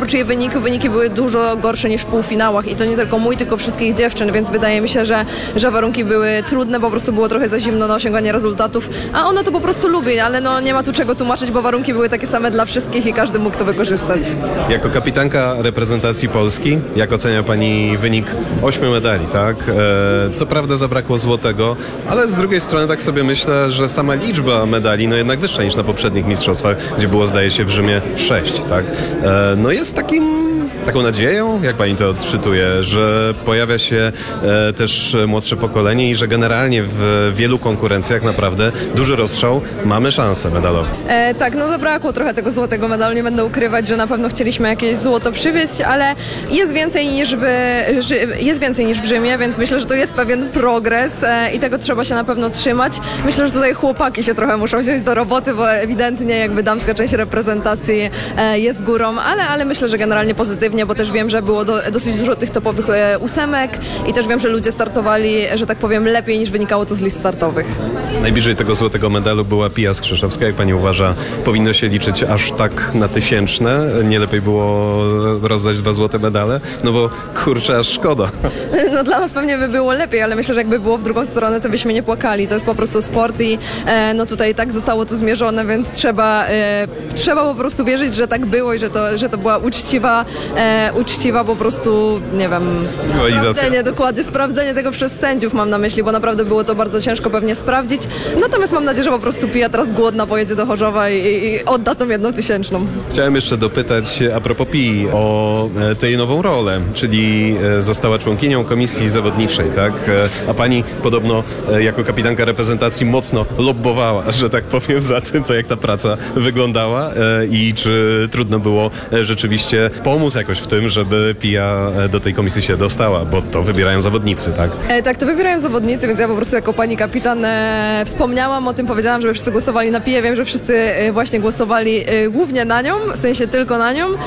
oprócz jej wyniki były dużo gorsze niż w półfinałach i to nie tylko mój, tylko wszystkich dziewczyn, więc wydaje mi się, że warunki były trudne, po prostu było trochę za zimno na osiąganie rezultatów, a ona to po prostu lubi, ale no nie ma tu czego tłumaczyć, bo warunki były takie same dla wszystkich i każdy mógł to wykorzystać. Jako kapitanka reprezentacji Polski, jak ocenia Pani wynik 8 medali, tak? Co prawda zabrakło złotego, ale z drugiej strony tak sobie myślę, że sama liczba medali no jednak wyższa niż na poprzednich mistrzostwach, gdzie było zdaje się w Rzymie 6, tak? No jest taką nadzieją, jak Pani to odczytuje, że pojawia się też młodsze pokolenie i że generalnie w wielu konkurencjach naprawdę duży rozstrzał, mamy szansę medalową. Tak, no zabrakło trochę tego złotego medalu, nie będę ukrywać, że na pewno chcieliśmy jakieś złoto przywieźć, ale jest więcej niż w Rzymie, więc myślę, że to jest pewien progres i tego trzeba się na pewno trzymać. Myślę, że tutaj chłopaki się trochę muszą wziąć do roboty, bo ewidentnie jakby damska część reprezentacji jest górą, ale myślę, że generalnie pozytywnie, bo też wiem, że było dosyć dużo tych topowych ósemek i też wiem, że ludzie startowali, że tak powiem, lepiej niż wynikało to z list startowych. Najbliżej tego złotego medalu była Pia Skrzyszowska. Jak Pani uważa, powinno się liczyć aż tak na tysięczne? Nie lepiej było rozdać 2 złote medale? No bo kurczę, aż szkoda. No dla nas pewnie by było lepiej, ale myślę, że jakby było w drugą stronę, to byśmy nie płakali. To jest po prostu sport i no tutaj tak zostało to zmierzone, więc trzeba po prostu wierzyć, że tak było i że to była uczciwa po prostu, nie wiem, sprawdzenie tego przez sędziów mam na myśli, bo naprawdę było to bardzo ciężko pewnie sprawdzić. Natomiast mam nadzieję, że po prostu Pia teraz głodna pojedzie do Chorzowa i odda tą 1 tysięczną. Chciałem jeszcze dopytać a propos Pii o tej nową rolę, czyli została członkinią komisji zawodniczej, tak? A Pani podobno jako kapitanka reprezentacji mocno lobbowała, że tak powiem, za tym, to jak ta praca wyglądała i czy trudno było rzeczywiście pomóc jakoś w tym, żeby Pia do tej komisji się dostała, bo to wybierają zawodnicy, tak? Tak, to wybierają zawodnicy, więc ja po prostu jako pani kapitan wspomniałam o tym, powiedziałam, żeby wszyscy głosowali na Pię. Wiem, że wszyscy właśnie głosowali głównie na nią, w sensie tylko na nią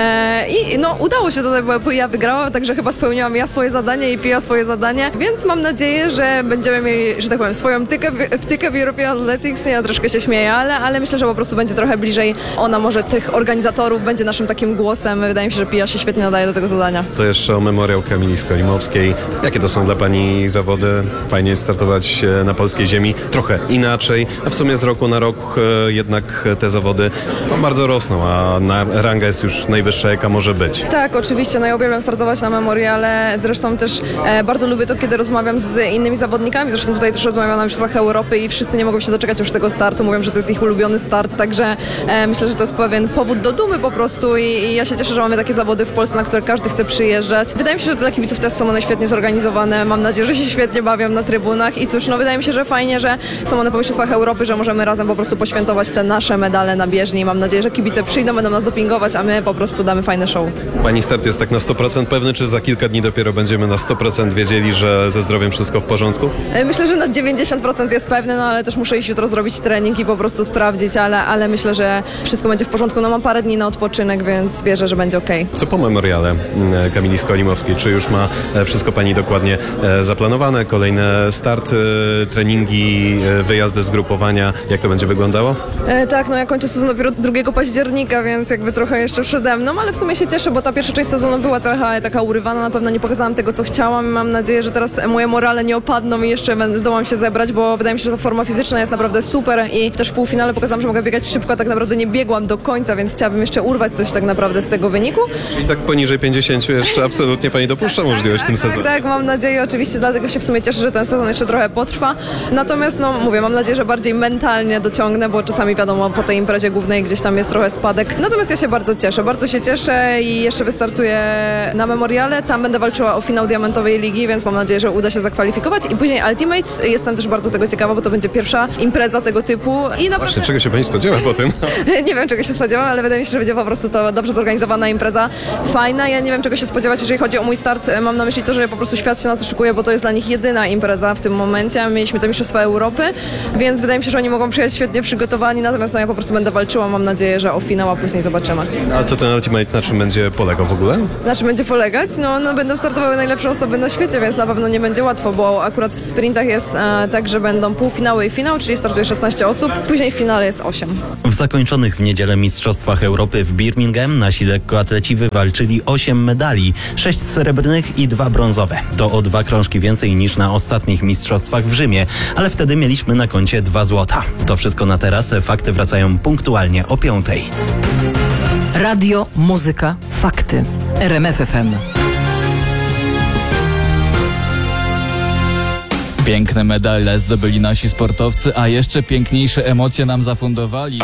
i no udało się tutaj, bo Pia wygrała, także chyba spełniłam ja swoje zadanie i Pia swoje zadanie, więc mam nadzieję, że będziemy mieli, że tak powiem, swoją wtykę w European Athletics. Ja troszkę się śmieję, ale myślę, że po prostu będzie trochę bliżej ona może tych organizatorów, będzie naszym takim głosem. Wydaje mi się, że Pia się świetnie nadaje do tego zadania. To jeszcze o memoriał Kamili Skolimowskiej. Jakie to są dla Pani zawody? Fajnie jest startować na polskiej ziemi, trochę inaczej, a w sumie z roku na rok jednak te zawody bardzo rosną, a ranga jest już najwyższa, jaka może być. Tak, oczywiście, no ja uwielbiam startować na memoriale, zresztą też bardzo lubię to, kiedy rozmawiam z innymi zawodnikami, zresztą tutaj też rozmawiam na mistrzostwach Europy i wszyscy nie mogą się doczekać już tego startu, mówią, że to jest ich ulubiony start, także myślę, że to jest pewien powód do dumy po prostu i ja się cieszę, że mamy takie zawody w Polsce, na które każdy chce przyjeżdżać. Wydaje mi się, że dla kibiców też są one świetnie zorganizowane, mam nadzieję, że się świetnie bawią na trybunach i cóż, no wydaje mi się, że fajnie, że są one po mistrzostwach Europy, że możemy razem po prostu poświętować te nasze medale na bieżni i mam nadzieję, że kibice przyjdą, będą nas dopingować, a my po prostu damy fajne show. Pani start jest tak na 100% pewny, czy za kilka dni dopiero będziemy na 100% wiedzieli, że ze zdrowiem wszystko w porządku? Myślę, że na 90% jest pewne, no ale też muszę iść jutro zrobić trening i po prostu sprawdzić, ale myślę, że wszystko będzie w porządku. No mam parę dni na odpoczynek, więc wierzę, że będzie okej. Co po memoriale Kamili Skolimowskiej? Czy już ma wszystko Pani dokładnie zaplanowane? Kolejne starty, treningi, wyjazdy, zgrupowania? Jak to będzie wyglądało? Tak, no ja kończę sezon dopiero 2 października, więc jakby trochę jeszcze przede mną, ale w sumie się cieszę, bo ta pierwsza część sezonu była trochę taka urywana, na pewno nie pokazałam tego, co chciałam i mam nadzieję, że teraz moje morale nie opadną i jeszcze zdołam się zebrać, bo wydaje mi się, że ta forma fizyczna jest naprawdę super i też w półfinale pokazałam, że mogę biegać szybko, a tak naprawdę nie biegłam do końca, więc chciałabym jeszcze urwać coś tak naprawdę z tego wyniku. Czyli tak poniżej 50 jeszcze absolutnie Pani dopuszcza możliwość w tym sezonie? Tak, mam nadzieję oczywiście, dlatego się w sumie cieszę, że ten sezon jeszcze trochę potrwa. Natomiast no mówię, mam nadzieję, że bardziej mentalnie dociągnę, bo czasami wiadomo, po tej imprezie głównej gdzieś tam jest trochę spadek. Natomiast ja się bardzo się cieszę i jeszcze wystartuję na memoriale. Tam będę walczyła o finał diamentowej ligi, więc mam nadzieję, że uda się zakwalifikować. I później Ultimate. Jestem też bardzo tego ciekawa, bo to będzie pierwsza impreza tego typu. I naprawdę... Właśnie, czego się Pani spodziewa po tym? Nie wiem, czego się spodziewam, ale wydaje mi się, że będzie po prostu to dobrze zorganizowana impreza. Fajna. Ja nie wiem, czego się spodziewać, jeżeli chodzi o mój start. Mam na myśli to, że po prostu świat się na to szykuje, bo to jest dla nich jedyna impreza w tym momencie. Mieliśmy to Mistrzostwa Europy, więc wydaje mi się, że oni mogą przyjechać świetnie przygotowani, natomiast no, ja po prostu będę walczyła. Mam nadzieję, że o finał, a później zobaczymy. A to ten Ultimate na czym będzie polegał w ogóle? Na czym będzie polegać? No będą startowały najlepsze osoby na świecie, więc na pewno nie będzie łatwo, bo akurat w sprintach jest tak, że będą półfinały i finał, czyli startuje 16 osób, później w finale jest 8. W zakończonych w niedzielę Mistrzostwach Europy w Birmingham nasi lekkoatleci wywalczyli 8 medali, 6 srebrnych i 2 brązowe. To o 2 krążki więcej niż na ostatnich mistrzostwach w Rzymie, ale wtedy mieliśmy na koncie 2 złota. To wszystko na teraz, fakty wracają punktualnie o 5. Radio, muzyka, fakty. RMF FM. Piękne medale zdobyli nasi sportowcy, a jeszcze piękniejsze emocje nam zafundowali.